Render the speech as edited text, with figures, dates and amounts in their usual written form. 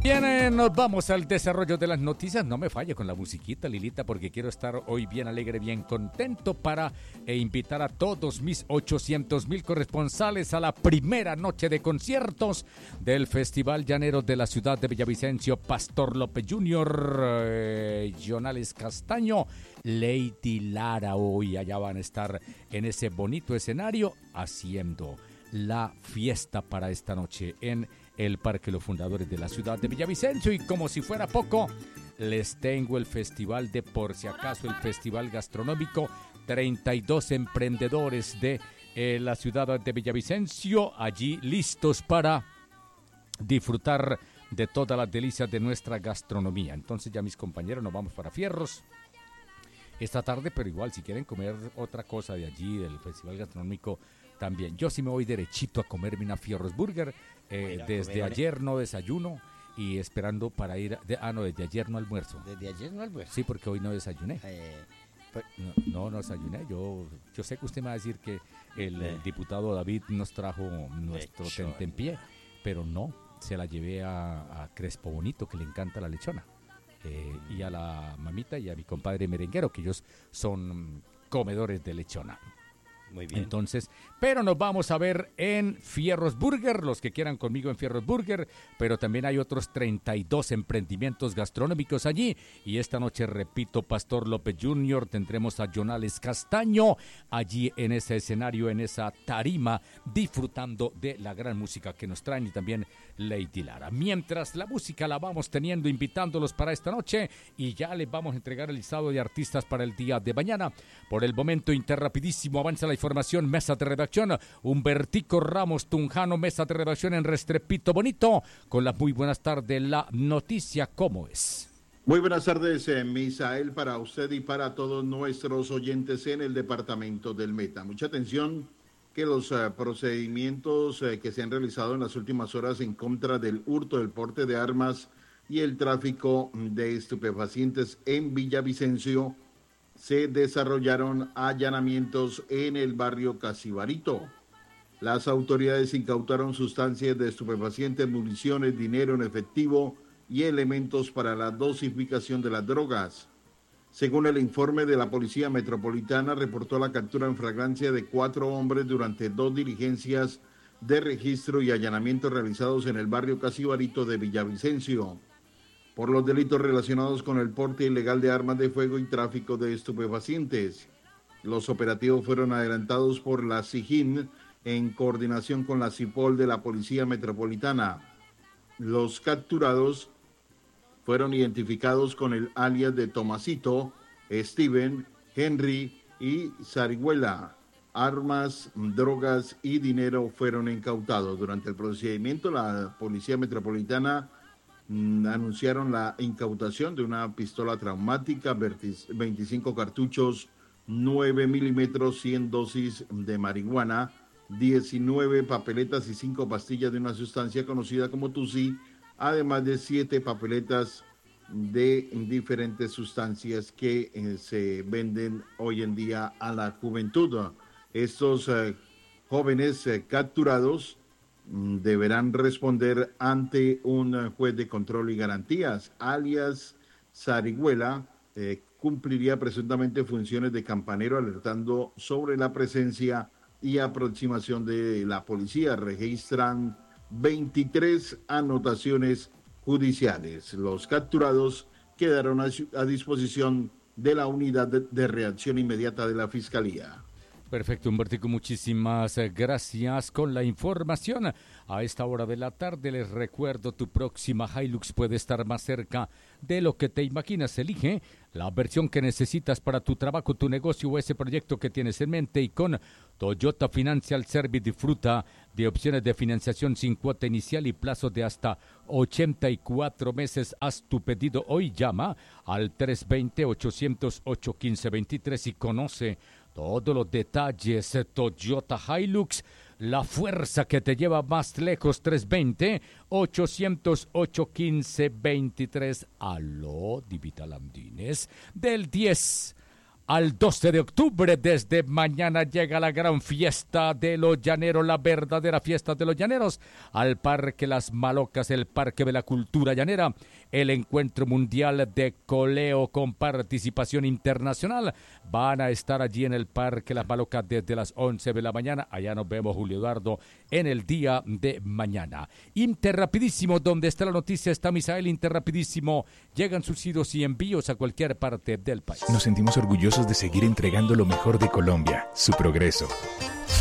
Bien, nos vamos al desarrollo de las noticias. No me falle con la musiquita, Lilita, porque quiero estar hoy bien alegre, bien contento para invitar a todos mis 800,000 corresponsales a la primera noche de conciertos del Festival Llanero de la ciudad de Villavicencio. Pastor López Jr., Jonales Castaño, Lady Lara. Hoy allá van a estar en ese bonito escenario haciendo la fiesta para esta noche en el Parque Los Fundadores de la ciudad de Villavicencio. Y como si fuera poco, les tengo el festival de, por si acaso, el festival gastronómico. 32 emprendedores de la ciudad de Villavicencio allí listos para disfrutar de todas las delicias de nuestra gastronomía. Entonces ya mis compañeros nos vamos para Fierros esta tarde, pero igual si quieren comer otra cosa de allí, del festival gastronómico, también. Yo sí me voy derechito a comerme una Fierros Burger. Desde ayer no desayuno y esperando para ir... desde ayer no almuerzo. ¿Desde ayer no almuerzo? Sí, porque hoy no desayuné. No desayuné. Yo sé que usted me va a decir que el diputado David nos trajo nuestro tentempié, pero no, se la llevé a Crespo Bonito, que le encanta la lechona. Y a la mamita y a mi compadre merenguero, que ellos son comedores de lechona. Muy bien. Entonces, pero nos vamos a ver en Fierros Burger, los que quieran conmigo en Fierros Burger, pero también hay otros 32 emprendimientos gastronómicos allí. Y esta noche, repito, Pastor López Jr., tendremos a Jonales Castaño allí en ese escenario, en esa tarima, disfrutando de la gran música que nos traen y también Lady Lara. Mientras la música la vamos teniendo, invitándolos para esta noche y ya les vamos a entregar el listado de artistas para el día de mañana. Por el momento, interrapidísimo, avanza la información, mesa de redacción, Humbertico Ramos Tunjano, mesa de redacción en Restrepito Bonito, con las muy buenas tardes, la noticia ¿cómo es? Muy buenas tardes, Misael, para usted y para todos nuestros oyentes en el departamento del Meta. Mucha atención que los procedimientos que se han realizado en las últimas horas en contra del hurto, del porte de armas y el tráfico de estupefacientes en Villavicencio se desarrollaron allanamientos en el barrio Casibarito. Las autoridades incautaron sustancias de estupefacientes, municiones, dinero en efectivo y elementos para la dosificación de las drogas. Según el informe de la Policía Metropolitana, reportó la captura en flagrancia de 4 hombres durante 2 diligencias de registro y allanamiento realizados en el barrio Casibarito de Villavicencio, por los delitos relacionados con el porte ilegal de armas de fuego y tráfico de estupefacientes. Los operativos fueron adelantados por la SIJIN en coordinación con la CIPOL de la Policía Metropolitana. Los capturados fueron identificados con el alias de Tomasito, Steven, Henry y Zarigüela. Armas, drogas y dinero fueron incautados. Durante el procedimiento, la Policía Metropolitana anunciaron la incautación de una pistola traumática, 25 cartuchos, 9 milímetros, 100 dosis de marihuana, 19 papeletas y 5 pastillas de una sustancia conocida como Tusi, además de 7 papeletas de diferentes sustancias que se venden hoy en día a la juventud. Estos jóvenes capturados deberán responder ante un juez de control y garantías. Alias Zarigüela cumpliría presuntamente funciones de campanero, alertando sobre la presencia y aproximación de la policía. Registran 23 anotaciones judiciales. Los capturados quedaron a disposición de la unidad de reacción inmediata de la Fiscalía. Perfecto, Humbertico, muchísimas gracias con la información. A esta hora de la tarde les recuerdo, tu próxima Hilux puede estar más cerca de lo que te imaginas. Elige la versión que necesitas para tu trabajo, tu negocio o ese proyecto que tienes en mente, y con Toyota Financial Service disfruta de opciones de financiación sin cuota inicial y plazo de hasta 84 meses. Haz tu pedido hoy, llama al 320-808-1523 y conoce todos los detalles. Toyota Hilux, la fuerza que te lleva más lejos. 320-808-1523. Aló, Divita Landines, del 10 al 12 de octubre. Desde mañana llega la gran fiesta de los llaneros, la verdadera fiesta de los llaneros, al Parque Las Malocas, el Parque de la Cultura Llanera, el encuentro mundial de coleo con participación internacional. Van a estar allí en el Parque Las Malocas desde las 11 de la mañana. Allá nos vemos, Julio Eduardo, en el día de mañana. Interrapidísimo, donde está la noticia, está Misael. Interrapidísimo, llegan subsidios y envíos a cualquier parte del país. Nos sentimos orgullosos de seguir entregando lo mejor de Colombia, su progreso.